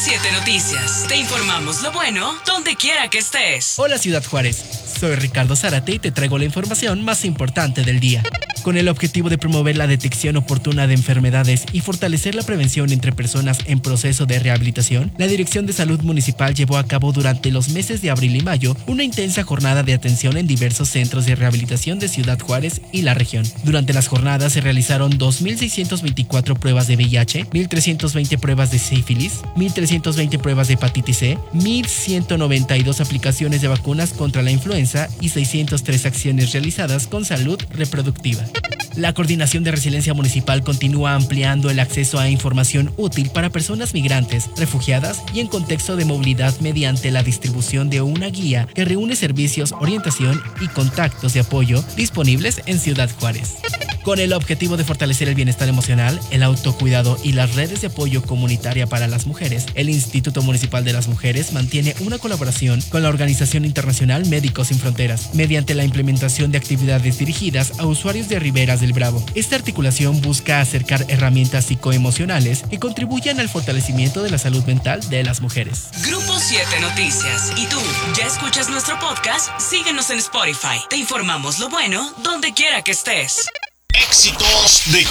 7 Noticias. Te informamos lo bueno donde quiera que estés. Hola Ciudad Juárez, soy Ricardo Zárate y te traigo la información más importante del día. Con el objetivo de promover la detección oportuna de enfermedades y fortalecer la prevención entre personas en proceso de rehabilitación, la Dirección de Salud Municipal llevó a cabo durante los meses de abril y mayo una intensa jornada de atención en diversos centros de rehabilitación de Ciudad Juárez y la región. Durante las jornadas se realizaron 2.624 pruebas de VIH, 1.320 pruebas de sífilis, 1.320 pruebas de hepatitis C, 1.192 aplicaciones de vacunas contra la influenza y 603 acciones realizadas con salud reproductiva. La Coordinación de Resiliencia Municipal continúa ampliando el acceso a información útil para personas migrantes, refugiadas y en contexto de movilidad mediante la distribución de una guía que reúne servicios, orientación y contactos de apoyo disponibles en Ciudad Juárez. Con el objetivo de fortalecer el bienestar emocional, el autocuidado y las redes de apoyo comunitaria para las mujeres, el Instituto Municipal de las Mujeres mantiene una colaboración con la Organización Internacional Médicos Sin Fronteras, mediante la implementación de actividades dirigidas a usuarios de Riberas del Bravo. Esta articulación busca acercar herramientas psicoemocionales que contribuyan al fortalecimiento de la salud mental de las mujeres. Grupo 7 Noticias. ¿Y tú, ya escuchas nuestro podcast? Síguenos en Spotify. Te informamos lo bueno donde quiera que estés. Éxitos de